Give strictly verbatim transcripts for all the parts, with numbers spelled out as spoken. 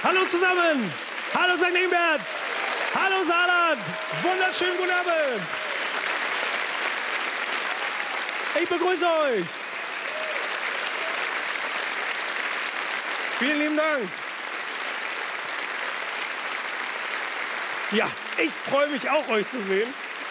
Hallo zusammen. Hallo Sankt Ingbert. Hallo Saarland. Wunderschönen guten Abend. Ich begrüße euch. Vielen lieben Dank. Ja, ich freue mich auch, euch zu sehen.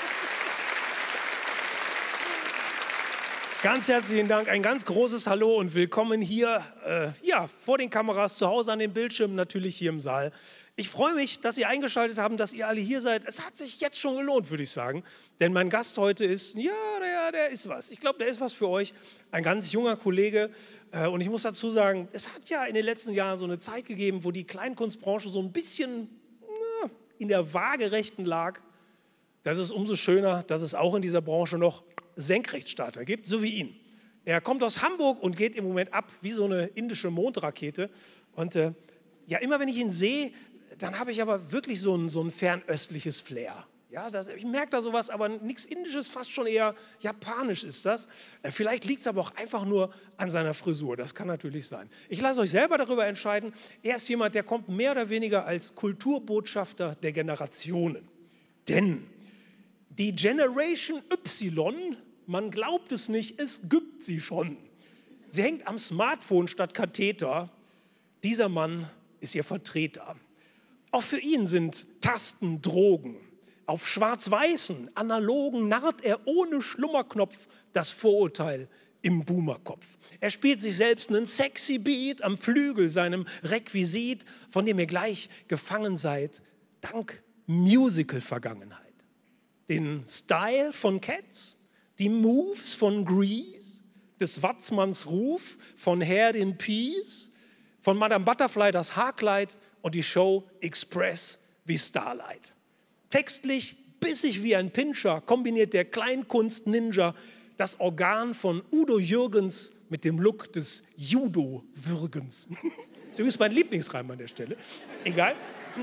Ganz herzlichen Dank, ein ganz großes Hallo und willkommen hier, äh, ja, vor den Kameras, zu Hause an den Bildschirmen, natürlich hier im Saal. Ich freue mich, dass ihr eingeschaltet habt, dass ihr alle hier seid. Es hat sich jetzt schon gelohnt, würde ich sagen, denn mein Gast heute ist, ja, der, der ist was. Ich glaube, der ist was für euch, ein ganz junger Kollege. Äh, und ich muss dazu sagen, es hat ja in den letzten Jahren so eine Zeit gegeben, wo die Kleinkunstbranche so ein bisschen na, in der Waagerechten lag. Das ist umso schöner, dass es auch in dieser Branche noch Senkrechtstarter gibt, so wie ihn. Er kommt aus Hamburg und geht im Moment ab wie so eine indische Mondrakete. Und äh, ja, immer wenn ich ihn sehe, dann habe ich aber wirklich so ein, so ein fernöstliches Flair. Ja, das, ich merke da sowas, aber nichts Indisches, fast schon eher japanisch ist das. Äh, vielleicht liegt es aber auch einfach nur an seiner Frisur, das kann natürlich sein. Ich lasse euch selber darüber entscheiden. Er ist jemand, der kommt mehr oder weniger als Kulturbotschafter der Generationen. Denn die Generation Y, man glaubt es nicht, es gibt sie schon. Sie hängt am Smartphone statt Katheter. Dieser Mann ist ihr Vertreter. Auch für ihn sind Tasten Drogen. Auf schwarz-weißen, analogen narrt er ohne Schlummerknopf das Vorurteil im Boomerkopf. Er spielt sich selbst einen sexy Beat am Flügel, seinem Requisit, von dem ihr gleich gefangen seid, dank Musical-Vergangenheit. Den Style von Cats, die Moves von Grease, des Watzmanns Ruf, von Hair in Peace, von Madame Butterfly das Haarkleid und die Show Express wie Starlight. Textlich bissig wie ein Pinscher kombiniert der Kleinkunst-Ninja das Organ von Udo Jürgens mit dem Look des Judo-Würgens. So ist mein Lieblingsreim an der Stelle. Egal.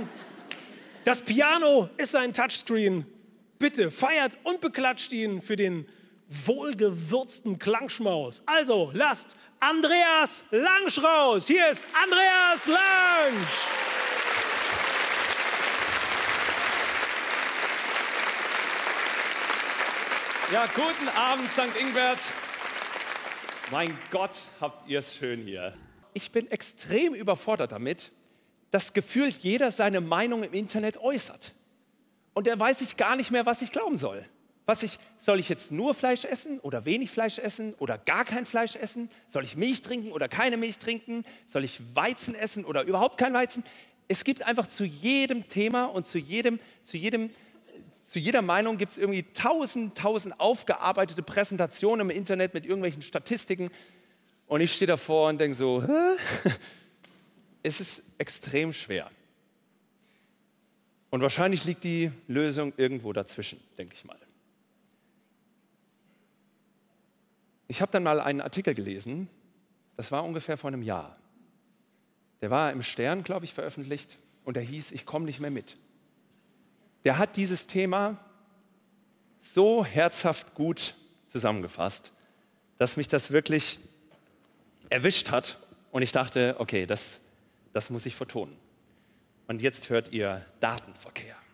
Das Piano ist ein Touchscreen. Bitte feiert und beklatscht ihn für den wohlgewürzten Klangschmaus. Also lasst Andreas Langsch raus. Hier ist Andreas Langsch. Ja, guten Abend, Sankt Ingbert. Mein Gott, habt ihr es schön hier. Ich bin extrem überfordert damit, dass gefühlt jeder seine Meinung im Internet äußert. Und da weiß ich gar nicht mehr, was ich glauben soll. Was ich, soll ich jetzt nur Fleisch essen oder wenig Fleisch essen oder gar kein Fleisch essen? Soll ich Milch trinken oder keine Milch trinken? Soll ich Weizen essen oder überhaupt kein Weizen? Es gibt einfach zu jedem Thema und zu, jedem, zu, jedem, zu jeder Meinung gibt es irgendwie tausend, tausend aufgearbeitete Präsentationen im Internet mit irgendwelchen Statistiken. Und ich stehe davor und denke so, hä? Es ist extrem schwer. Und wahrscheinlich liegt die Lösung irgendwo dazwischen, denke ich mal. Ich habe dann mal einen Artikel gelesen, das war ungefähr vor einem Jahr. Der war im Stern, glaube ich, veröffentlicht und der hieß, ich komme nicht mehr mit. Der hat dieses Thema so herzhaft gut zusammengefasst, dass mich das wirklich erwischt hat und ich dachte, okay, das, das muss ich vertonen. Und jetzt hört ihr Datenverkehr.